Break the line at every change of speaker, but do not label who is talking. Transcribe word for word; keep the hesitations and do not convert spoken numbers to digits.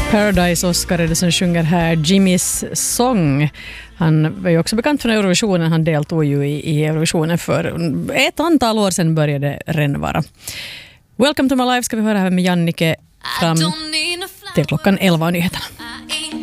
Paradise Oscar är det som sjunger här Jimmys sång. Han var ju också bekant från Eurovisionen. Han deltog ju i, i Eurovisionen för ett antal år sedan började redan vara. Welcome to my life ska vi höra här med Jannike fram till klockan elva nyheterna.